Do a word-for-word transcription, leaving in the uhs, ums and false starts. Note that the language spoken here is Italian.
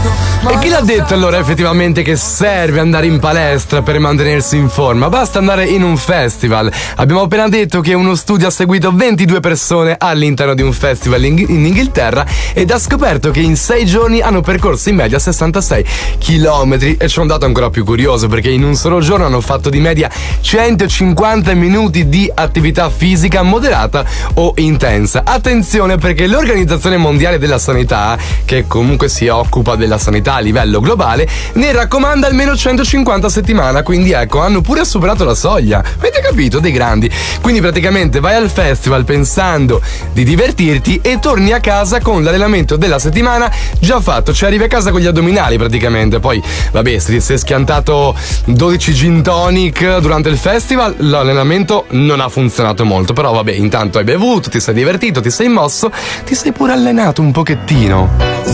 E chi l'ha detto allora effettivamente che serve andare in palestra per mantenersi in forma? Basta andare in un festival. Abbiamo appena detto che uno studio ha seguito ventidue persone all'interno di un festival in, in Inghilterra ed ha scoperto che in sei giorni hanno percorso in media sessantasei chilometri. E c'è un dato ancora più curioso, perché in un solo giorno hanno fatto di media centocinquanta minuti di attività fisica moderata o intensa. Attenzione, perché l'Organizzazione Mondiale della Sanità, che comunque si occupa della sanità a livello globale, ne raccomanda almeno centocinquanta a settimana. Quindi ecco, hanno pure superato la soglia. Avete capito? Dei grandi. Quindi praticamente vai al festival pensando di divertirti e torni a casa con l'allenamento della settimana già fatto. Cioè arrivi a casa con gli addominali praticamente. Poi vabbè, se ti sei schiantato dodici gin tonic durante il festival, l'allenamento non ha funzionato molto. Però vabbè, intanto hai bevuto, ti sei divertito, ti sei mosso, ti sei pure allenato un pochettino.